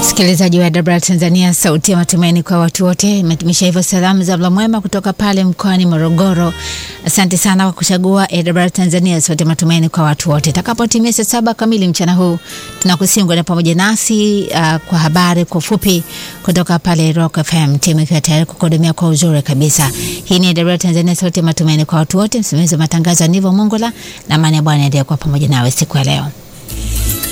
Msikilizaji wa Dabra Tanzania, sauti ya matumaini kwa watu wote. Imetumisha hivyo salamu za mla mwema kutoka pale mkoani Morogoro. Asante sana kwa kuchagua Dabra Tanzania, sauti ya matumaini kwa watu wote. Takapotimia saa 7 kamili mchana huu, tunakusihi na pamoja nasi kwa habari kwa ufupi kutoka pale Rock FM. Timu ikiwa tayari kukuhudumia kwa uzuri kabisa. Hii ni Dabra Tanzania, sauti ya matumaini kwa watu wote. Msimamizi wa matangazo Nivo Mongola, na amani ya Bwana endelee kwa pamoja nawe siku ya leo.